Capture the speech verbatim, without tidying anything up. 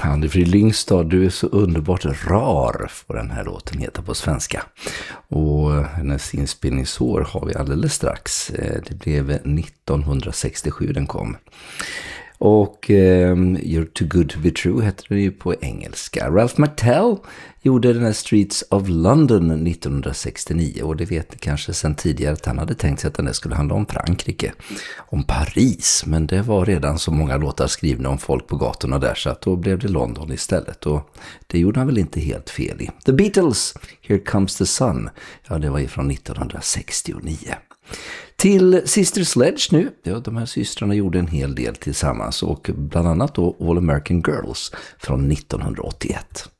Anne-Frid Lyngstad, du är så underbart rar, får den här låten heta på svenska. Och hennes inspelningsår har vi alldeles strax. Det blev nittonhundrasextiosju den kom. Och um, You're Too Good To Be True heter det ju på engelska. Ralph McTell gjorde den här Streets of London nittonhundrasextionio, och det vet ni kanske sedan tidigare att han hade tänkt sig att den skulle handla om Frankrike, om Paris, men det var redan så många låtar skrivna om folk på gatorna där, så att då blev det London istället, och det gjorde han väl inte helt fel i. The Beatles, Here Comes the Sun, ja det var ju från nittonhundrasextionio. Till Sister Sledge nu, ja, de här systrarna gjorde en hel del tillsammans, och bland annat då All American Girls från nittonhundraåttioett.